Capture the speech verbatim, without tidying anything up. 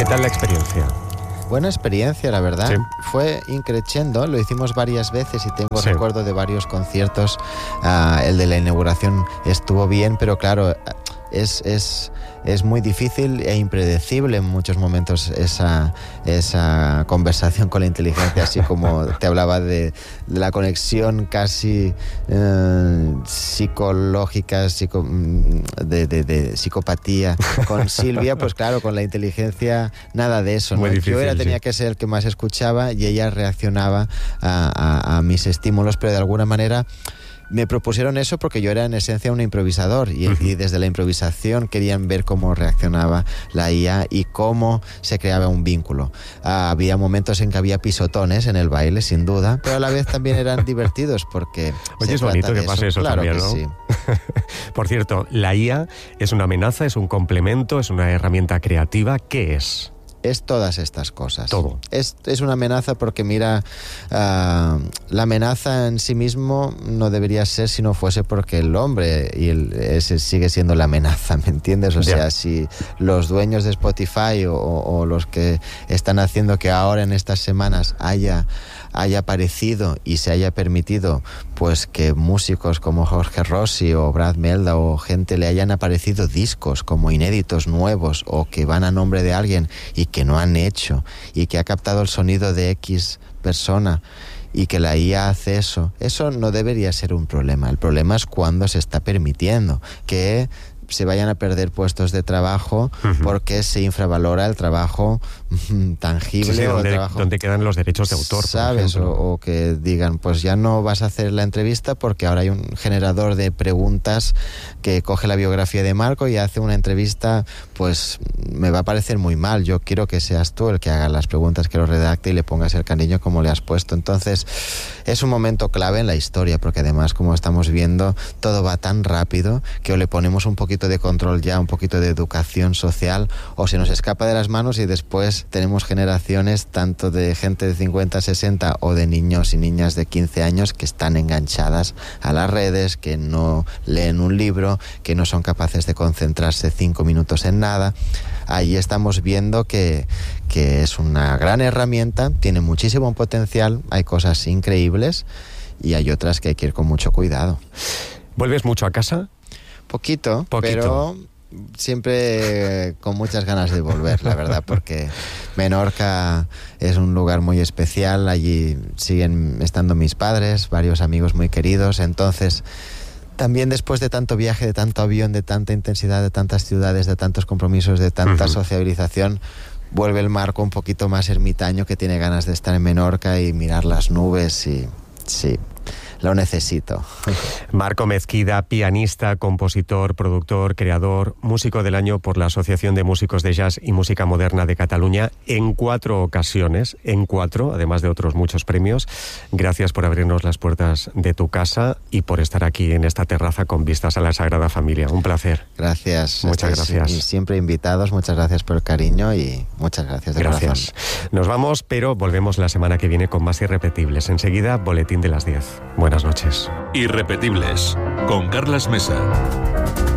¿Qué tal la experiencia? Buena experiencia, la verdad. Sí. Fue increciendo, lo hicimos varias veces y tengo Sí. recuerdo de varios conciertos. Uh, el de la inauguración estuvo bien, pero claro, es, es, es muy difícil e impredecible en muchos momentos esa, esa conversación con la inteligencia, así como te hablaba de, de la conexión casi eh, psicológica, psico, de, de, de psicopatía con Silvia, pues claro, con la inteligencia nada de eso, ¿no? Muy difícil, Yo era, tenía sí. que ser el que más escuchaba y ella reaccionaba a, a, a mis estímulos, pero de alguna manera me propusieron eso porque yo era en esencia un improvisador y, uh-huh. y desde la improvisación querían ver cómo reaccionaba la I A y cómo se creaba un vínculo. Uh, había momentos en que había pisotones en el baile, sin duda, pero a la vez también eran divertidos porque... Oye, es bonito que pase eso, claro también, que ¿no? Sí. Por cierto, ¿la I A es una amenaza, es un complemento, es una herramienta creativa? ¿Qué es? Es todas estas cosas. Todo. Es, es una amenaza porque, mira, uh, la amenaza en sí mismo no debería ser si no fuese porque el hombre y el, ese sigue siendo la amenaza, ¿me entiendes? O yeah. sea, si los dueños de Spotify o, o los que están haciendo que ahora en estas semanas haya, haya aparecido y se haya permitido pues que músicos como Jorge Rossi o Brad Melda o gente le hayan aparecido discos como inéditos nuevos o que van a nombre de alguien y que no han hecho y que ha captado el sonido de X persona y que la I A hace eso, eso no debería ser un problema. El problema es cuando se está permitiendo que se vayan a perder puestos de trabajo uh-huh. porque se infravalora el trabajo tangible. Sí, sí, o donde, el trabajo, donde quedan los derechos de autor, ¿sabes? O, o que digan, pues ya no vas a hacer la entrevista porque ahora hay un generador de preguntas que coge la biografía de Marco y hace una entrevista, pues me va a parecer muy mal. Yo quiero que seas tú el que haga las preguntas, que lo redacte y le pongas el cariño como le has puesto. Entonces, es un momento clave en la historia porque además, como estamos viendo, todo va tan rápido que o le ponemos un poquito de control ya, un poquito de educación social, o se nos escapa de las manos y después tenemos generaciones tanto de gente de cincuenta, sesenta o de niños y niñas de quince años que están enganchadas a las redes, que no leen un libro, que no son capaces de concentrarse cinco minutos en nada. Ahí estamos viendo que, que es una gran herramienta, tiene muchísimo potencial, hay cosas increíbles y hay otras que hay que ir con mucho cuidado. ¿Vuelves mucho a casa? Poquito, Poquito, pero siempre con muchas ganas de volver, la verdad, porque Menorca es un lugar muy especial, allí siguen estando mis padres, varios amigos muy queridos, entonces también después de tanto viaje, de tanto avión, de tanta intensidad, de tantas ciudades, de tantos compromisos, de tanta uh-huh. sociabilización, vuelve el Marco un poquito más ermitaño que tiene ganas de estar en Menorca y mirar las nubes y sí. Lo necesito. Marco Mezquida, pianista, compositor, productor, creador, músico del año por la Asociación de Músicos de Jazz y Música Moderna de Cataluña en cuatro ocasiones, en cuatro, además de otros muchos premios. Gracias por abrirnos las puertas de tu casa y por estar aquí en esta terraza con vistas a la Sagrada Familia. Un placer. Gracias. Muchas Estáis gracias. Siempre invitados, muchas gracias por el cariño y muchas gracias de Gracias. corazón. Nos vamos, pero volvemos la semana que viene con más Irrepetibles. Enseguida, boletín de las diez. Buenas noches. Irrepetibles, con Carlas Mesa.